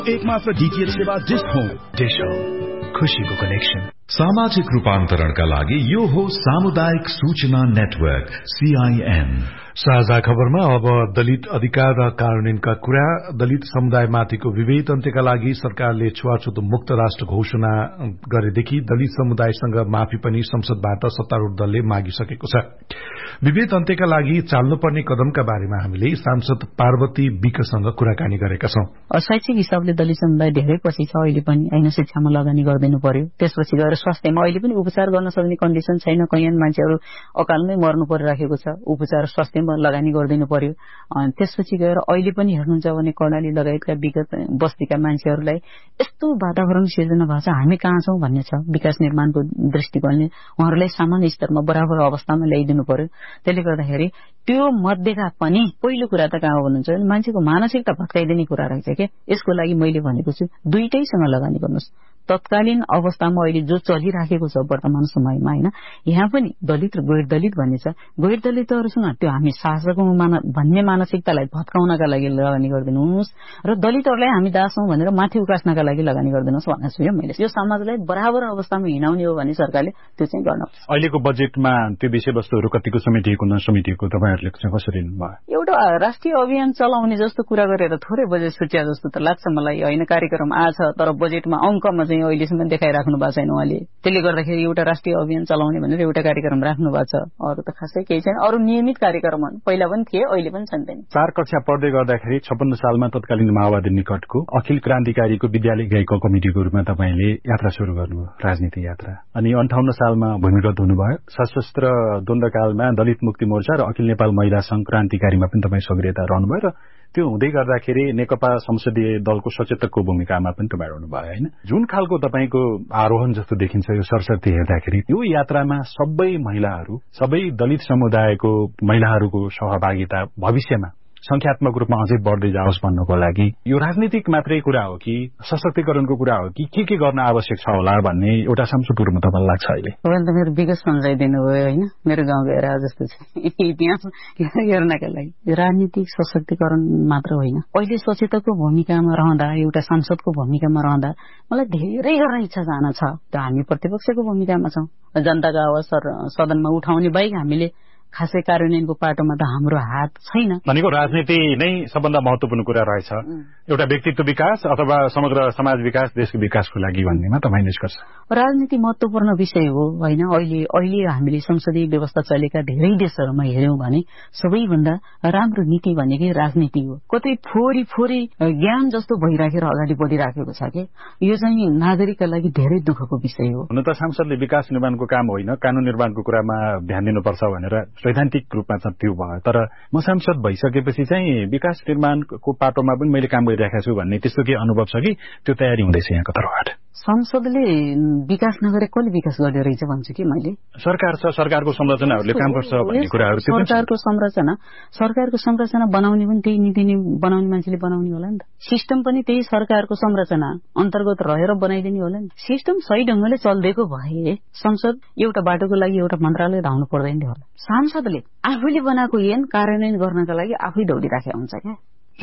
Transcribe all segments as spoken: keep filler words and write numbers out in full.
एक मात्र डीटीएच सेवा डिश होम। डिश होम, खुशीको कनेक्सन। सामाजिक रूपान्तरणका लागि यो हो सामुदायिक सूचना नेटवर्क सीआईएन। साझा खबरमा अब दलित अधिकार र कार्यान्वयनका कुरा। दलित समुदायमाथिको विभेद अन्त्यका लागि सरकारले छुवाछुत मुक्त राष्ट्र घोषणा गरेदेखि दलित समुदायसँग माफी पनि संसदबाट सत्तारूढ़ दलले मागिसकेको छ। विभेद अन्त्यका लागि चाल्नुपर्ने कदमका बारेमा हामीले सांसद पार्वती विकसँग कुराकानी गरेका छौं। शैक्षिक हिसाबले दलित समुदाय धेरै पछि छ, अहिले पनि हैन, शिक्षामा लगानी गर्दिनु पर्यो। त्यसपछि गएर स्वास्थ्यमा अहिले पनि उपचार गर्न सक्ने कन्डिसन छैन, कैयन मान्छेहरू अकालमै मर्नु परिराखेको छ, उपचार स्वास्थ्यमा लगानी गर्दिनु पर्यो। त्यसपछि गएर अहिले पनि हेर्नुहुन्छ भने कर्णाली लगायतका विगत बस्तीका मान्छेहरूलाई यस्तो वातावरण सिर्जना भएको छ, हामी कहाँ छौं भन्ने छ। विकास निर्माणको दृष्टिकोणले उहाँहरूलाई सामान्य स्तरमा बराबर अवस्थामा ल्याइदिनु पर्यो। त्यसले गर्दाखेरि त्यो मध्येका पनि पहिलो कुरा त कहाँ हो भन्नुहुन्छ भने मान्छेको मानसिकता भत्काइदिने कुरा रहेछ के। यसको लागि मैले भनेको छु दुईटैसँग लगानी गर्नुहोस्। तत्कालीन अवस्थामा अहिले जो चलिराखेको छ वर्तमान समयमा हैन, यहाँ पनि दलित र गैर दलित भन्ने छ। गैर दलितहरूसँग त्यो हामी शासकमा मान भन्ने मानसिकतालाई भत्काउनका लागि लगानी गरिदिनुहोस् र दलितहरूलाई हामी दास हौं भनेर माथि उकास्नका लागि लगानी गरिदिनुहोस् भनेको छु यो मैले। यो समाजलाई बराबर अवस्थामा हिँडाउने हो भने सरकारले त्यो चाहिँ गर्न। अहिलेको बजेटमा त्यो विषयवस्तुहरू कतिको समेटिएको नसमेटिएको तपाईँहरूले चाहिँ कसरी लिनुभयो? एउटा राष्ट्रिय अभियान चलाउने जस्तो कुरा गरेर थोरै बजेट छुट्या जस्तो त लाग्छ मलाई। होइन, कार्यक्रम आछ तर बजेटमा अङ्कमा चाहिँ अहिलेसम्म देखाइराख्नु भएको छैन उहाँले। त्यसले गर्दाखेरि एउटा राष्ट्रिय अभियान चलाउने भनेर एउटा कार्यक्रम राख्नु भएको छ, अरू त खासै केही छैन। अरू नियमित कार्यक्रम पहिला पनि थिए, अहिले पनि छन्। चार कक्षा पढ्दै गर्दाखेरि छप्पन्न सालमा तत्कालीन माओवादी निकटको अखिल क्रान्तिकारीको विद्यालय इकाइको कमिटीको रूपमा तपाईँले यात्रा सुरु गर्नुभयो, राजनीतिक यात्रा। अनि अन्ठाउन्न सालमा भूमिगत हुनुभयो। सशस्त्र द्वन्द्वकालमा दलित मुक्ति मोर्चा र अखिल नेपाल महिला संघ क्रान्तिकारीमा पनि तपाईँ सक्रियता रहनुभयो र त्यो हुँदै गर्दाखेरि नेकपा संसदीय दलको सचेतकको भूमिकामा पनि तपाईँ रहनुभयो होइन। जुन खालको तपाईँको आरोहण जस्तो देखिन्छ यो सरसर्ती हेर्दाखेरि यो यात्रामा सबै महिलाहरू, सबै दलित समुदायको महिलाहरूको सहभागिता भविष्यमा संख्यात्मक रूपमा अझै बढ्दै जाओस् भन्नको लागि यो राजनीतिक मात्रै कुरा हो कि सशक्तिकरणको कुरा हो कि के के गर्न आवश्यक छ होला भन्ने एउटा संशोधनमा तपाईँलाई लाग्छ अहिले? तपाईँले त मेरो विगत सम्झाइदिनु भयो होइन, मेरो गाउँ गएर जस्तो छ इतिहास हेर्नका लागि। राजनीतिक सशक्तिकरण मात्र होइन, अहिले सचेतकको भूमिकामा रहँदा, एउटा सांसदको भूमिकामा रहँदा मलाई धेरै गर्न इच्छा जान छ। त्यो हामी प्रतिपक्षको भूमिकामा छौं, जनताको आवाज सदनमा उठाउने बाहेक हामीले खासै कार्यान्वयनको पाटोमा त हाम्रो हात छैन। भनेको राजनीति नै सबभन्दा महत्वपूर्ण कुरा रहेछ, एउटा व्यक्तित्व विकास अथवा समग्र समाज विकास, देशको विकासको लागि भन्नेमा तपाईँ निष्कर्ष? राजनीति महत्वपूर्ण विषय हो होइन। अहिले अहिले हामीले संसदीय व्यवस्था चलेका धेरै देशहरूमा हेर्यौं भने सबैभन्दा राम्रो नीति भनेकै राजनीति हो। कतै फोरी फोरी ज्ञान जस्तो भइराखेर अगाडि बढिराखेको छ कि यो चाहिँ नागरिकका लागि धेरै दुःखको विषय हो। हुन त सांसदले विकास निर्माणको काम होइन, कानून निर्माणको कुरामा ध्यान दिनुपर्छ भनेर सैद्धान्तिक रूपमा चाहिँ त्यो भयो। तर म सांसद भइसकेपछि चाहिँ विकास निर्माणको पाटोमा पनि मैले काम गरिरहेको छु भन्ने त्यस्तो के अनुभव छ कि त्यो तयारी हुँदैछ यहाँको तर्फबाट? संसदले विकास नगरे कसले विकास गर्ने रहेछ भन्छु कि मैले। सरकार छ, सरकारको संरचनाहरूले काम गर्छ भन्ने कुराहरू। सरकारको संरचना सरकारको संरचना बनाउने पनि त्यही नीति बनाउने मान्छेले बनाउने होला नि त। सिस्टम पनि त्यही सरकारको संरचना अन्तर्गत रहेर बनाइदिने होला नि। सिस्टम सही ढंगले चल्देको भए संसद एउटा बाटोको लागि एउटा मन्त्रालय धाउनु पर्दैन थियो होला। सांसदले आफूले बनाएको ऐन कार्यान्वयन गर्नका लागि आफै दौडिराखेको हुन्छ क्या।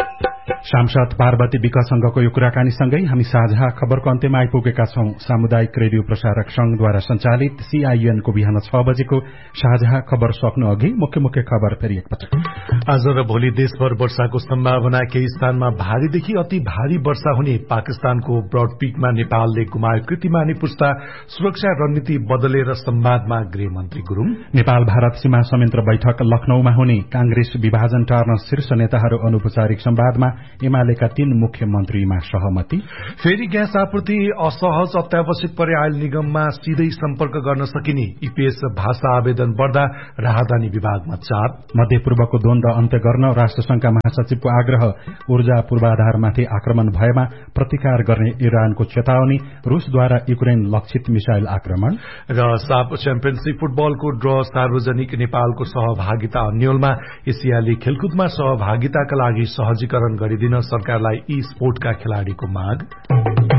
सांसद पार्वती विकसँगको यो कुराकानीसँगै हामी साझा खबरको अन्त्यमा आइपुगेका छौं। सामुदायिक रेडियो प्रसारक संघद्वारा संचालित सीआईएन को बिहान छ बजेको साझा खबर सक्नु अघि मुख्य मुख्य खबर फेरि एकपटक। आज र भोलि देशभर वर्षाको सम्भावना, केही स्थानमा भारीदेखि अति भारी वर्षा हुने। पाकिस्तानको ब्रड पीकमा नेपालले गुमायो कीर्तिमानी पुस्ता, सुरक्षा रणनीति बदलेर संवादमा गृहमन्त्री गुरूङ। नेपाल भारत सीमा संयन्त्र बैठक लखनऊमा हुने। कांग्रेस विभाजन टार्न शीर्ष नेताहरू अनौपचारिक संवादमा। एमालेका तीन मुख्यमन्त्रीमा सहमति। फेरि ग्यास आपूर्ति असहज, अत्यावश्यक परे आयल निगममा सिधै सम्पर्क गर्न सकिने। ईपीएस भाषा आवेदन बढ्दा राहदानी विभागमा चाप। मध्यपूर्वको द्वन्द अन्त्य गर्न राष्ट्रसंघका महासचिवको आग्रह। ऊर्जा पूर्वाधारमाथि आक्रमण भएमा प्रतिकार गर्ने इरानको चेतावनी। रूसद्वारा युक्रेन लक्षित मिसाइल आक्रमण। र साफ च्याम्पियनशिप फुटबलको ड्र सार्वजनिक। नेपालको सहभागिता अन्यलमा। एसियाली खेलकुदमा सहभागिताका लागि सहजीकरण गरिदिन सरकारलाई ई स्पोर्टका खेलाड़ीको माग।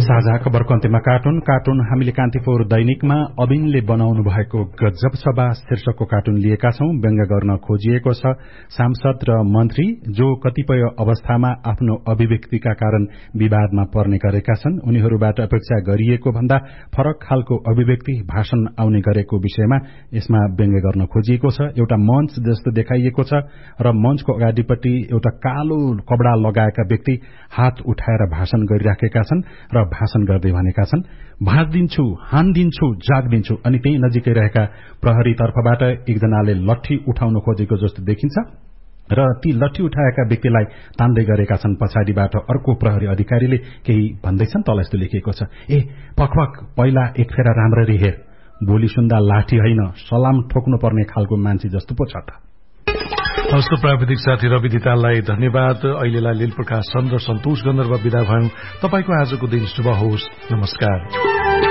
साझा खबरको अन्त्यमा कार्टुन कार्टुन हामीले कान्तिपुर दैनिकमा अबिनले बनाउनु भएको गजब सभा शीर्षकको कार्टुन लिएका छौं। व्यङ्ग्य गर्न खोजिएको छ सांसद र मन्त्री जो कतिपय अवस्थामा आफ्नो अभिव्यक्तिका कारण विवादमा पर्ने गरेका छन्। उनीहरूबाट अपेक्षा गरिएको भन्दा फरक खालको अभिव्यक्ति भाषण आउने गरेको विषयमा यसमा व्यङ्ग्य गर्न खोजिएको छ। एउटा मञ्च जस्तो देखाइएको छ र मञ्चको अगाडिपट्टि एउटा कालो कपडा लगाएका व्यक्ति हात उठाएर भाषण गरिराखेका छन् र भाषण गर्दै भनेका छन्, भाँच दिन्छु, हान दिन्छु, जाग दिन्छु। अनि त्यही नजिकै रहेका प्रहरी तर्फबाट एकजनाले लट्ठी उठाउन खोजेको जस्तो देखिन्छ र ती लट्ठी उठाएका व्यक्तिलाई तान्दै गरेका छन्। पछाडिबाट अर्को प्रहरी अधिकारीले केही भन्दैछन्। तल यस्तो लेखिएको छ, ए पकपक पहिला एक फेरा राम्ररी हेर, भोलि सुन्दा लाठी होइन सलाम ठोक्नु पर्ने खालको मान्छे जस्तो पो छ त। हस्त प्राविधिक साथी रवि धिताललाई धन्यवाद। अहिलेलाई लील प्रकाश चन्द्र सन्तोष गन्धर्व विदा भयौं। तपाईको आजको दिन शुभ होस्। नमस्कार।